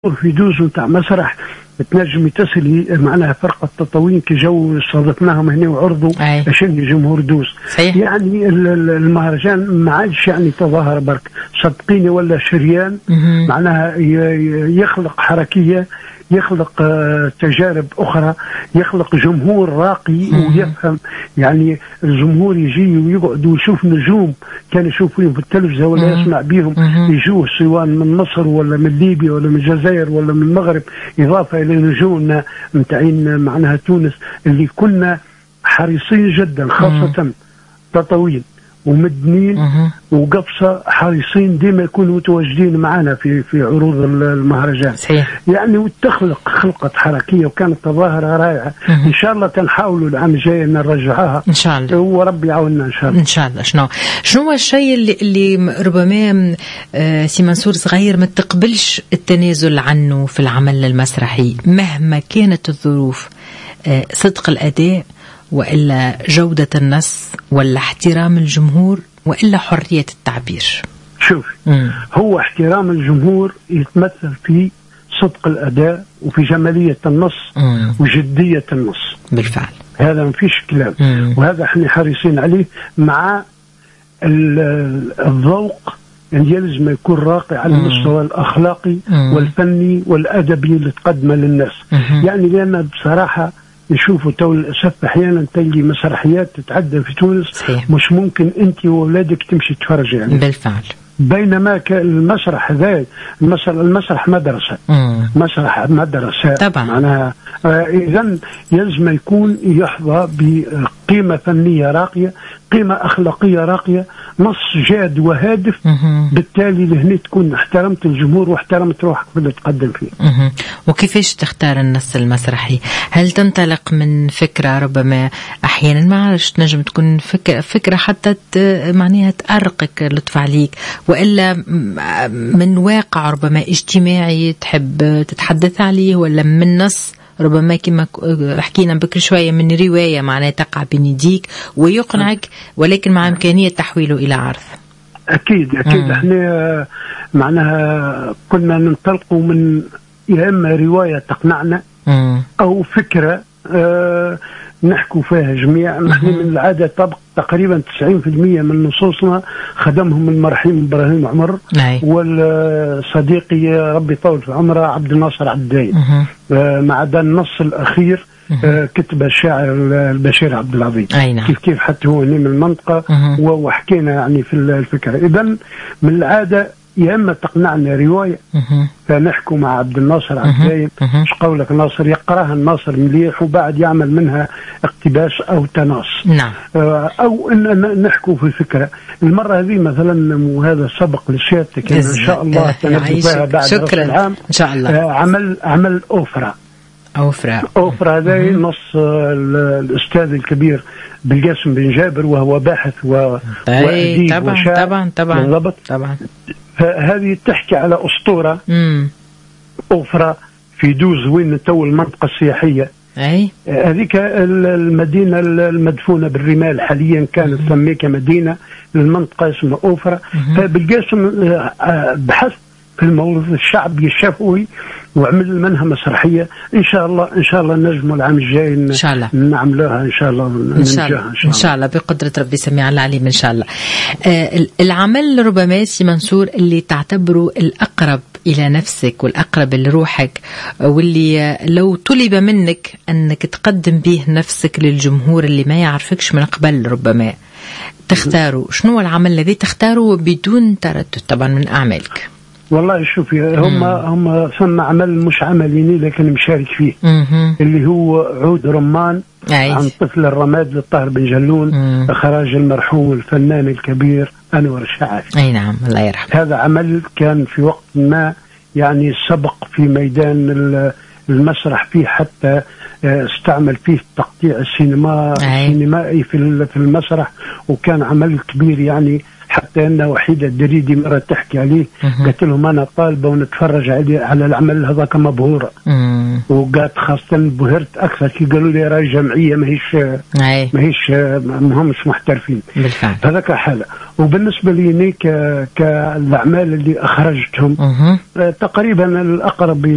في دوز نتاع مسرح تنجم تصلي معناها فرقة تطاوين كي جو استضفناهم هنا وعرضوا عشان جمهور دوز. صحيح. يعني المهرجان ما عادش يعني تظاهر برك، صدقيني ولا شريان معناها يخلق حركية، يخلق تجارب أخرى، يخلق جمهور راقي ويفهم. يعني الجمهور يجي ويقعد ويشوف نجوم كان يشوفهم في التلفزة ولا يسمع بيهم، يجوه سواء من مصر ولا من ليبيا ولا من الجزائر ولا من المغرب، إضافة إلى نجومنا متاعين معناها تونس اللي كنا حريصين جدا، خاصة تطاوين ومدنين وقفصة حريصين ديما يكونوا متواجدين معنا في عروض المهرجان. صحيح. يعني خلقت حركية وكانت تظاهرة رائعة. إن شاء الله تنحاولوا العام الجاي أن نرجعها إن شاء الله، وربي يعاوننا إن شاء الله. إن شاء الله. شنو هو الشيء اللي ربما سي منصور صغير ما تقبلش التنازل عنه في العمل المسرحي مهما كانت الظروف؟ صدق الأداء، وإلا جودة النص، ولا احترام الجمهور، وإلا حرية التعبير؟ شوف، هو احترام الجمهور يتمثل في صدق الأداء وفي جمالية النص وجدية النص. بالفعل هذا ما فيش كلام، وهذا احنا حريصين عليه مع الذوق يعني يلزم يكون راقي على المستوى الأخلاقي والفني والأدبي اللي تقدمه للناس. يعني لأن بصراحة نشوفوا تو للأسف أحيانا تلقي مسرحيات تتعدى في تونس. صحيح. مش ممكن أنت وأولادك تمشي تتفرج يعني. بالفعل. بينما المسرح هذا المسرح مدرسة. مسرح مدرسة طبعا. معناها إذن يلزم يكون يحظى بقيمة فنية راقية، قيمة أخلاقية راقية، نص جاد وهادف. بالتالي لهنا تكون احترمت الجمهور واحترمت روحك في اللي تقدم فيه. وكيفاش تختار النص المسرحي؟ هل تنطلق من فكرة ربما أحيانا ما عرفش تنجم تكون فكرة حتى معناها تأرقك لطف عليك، وإلا من واقع ربما اجتماعي تحب تتحدث عليه، ولا من نص ربما كما حكينا بكر شوية من رواية معناها تقع بين يديك ويقنعك ولكن مع إمكانية تحويله إلى عرض؟ أكيد احنا معناها كنا ننطلقوا من يا إما رواية تقنعنا أو فكرة نحكوا فيها جميع. نحن من العادة تقريبا 90% من نصوصنا خدمهم المرحوم إبراهيم عمر والصديقي ربي يطول في عمره عبد الناصر عبداي، مع عدا النص الأخير كتب الشاعر البشير عبد العظيم. كيف حتى هو من المنطقة وحكينا يعني في الفكرة. إذن من العادة يا إما تقنعنا رواية فنحكوا مع عبد الناصر عبداي، مش قولك ناصر يقراها الناصر مليح وبعد يعمل منها اقتباس أو تناص. نعم. أو إن نحكوا في فكرة. المرة هذه مثلا وهذا سبق لسيادتك إن شاء الله تنبه بعد شكرا العام إن شاء الله. عمل أوفرا هذا نص الأستاذ الكبير بالقاسم بن جابر، وهو باحث وأديب وشاعر. طبعا. فهذه تحكي على أسطورة أخرى في دوز وين تو المنطقة السياحية. هذيك المدينة المدفونة بالرمال حاليا كانت تسمى كمدينة للمنطقة اسمها أوفرا. فبالقاسم بحث في الموضوع الشعب الشفوي وعمل منها مسرحية. إن شاء الله نجم العام الجاي إن شاء الله نعملها إن شاء الله إن شاء الله بقدرة ربي سميع العليم إن شاء الله. العمل ربما سي منصور اللي تعتبره الأقرب إلى نفسك والأقرب لروحك، واللي لو طلب منك أنك تقدم به نفسك للجمهور اللي ما يعرفكش من قبل ربما تختاره، شنو العمل الذي تختاره بدون تردد طبعا من أعمالك؟ والله شوفي، هم ثم عمل مش عمليني لكن مشارك فيه اللي هو عود رمان عن طفل الرماد للطاهر بن جلون، إخراج المرحوم الفنان الكبير أنور الشعافي. أي نعم الله يرحمه. هذا عمل كان في وقت ما يعني سبق في ميدان المسرح فيه، حتى استعمل فيه التقطيع السينمائي في المسرح، وكان عمل كبير يعني. حتى أن وحيدة الدريدي مرة تحكي عليه قالت لهم أنا طالبة ونتفرج على العمل هذاك مبهورة، وقالت خاصة بهرت أكثر كي قالوا لي راي جمعية ماهيش مش محترفين. هذاك حالة. وبالنسبة لي كالأعمال اللي أخرجتهم تقريبا الأقرب